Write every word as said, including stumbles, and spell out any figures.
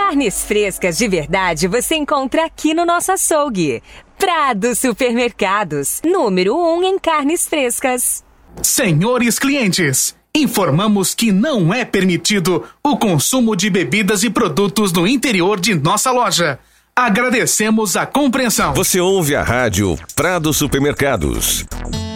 Carnes frescas de verdade você encontra aqui no nosso açougue. Prado Supermercados, número um em carnes frescas. Senhores clientes, informamos que não é permitido o consumo de bebidas e produtos no interior de nossa loja. Agradecemos a compreensão. Você ouve a rádio Prado Supermercados.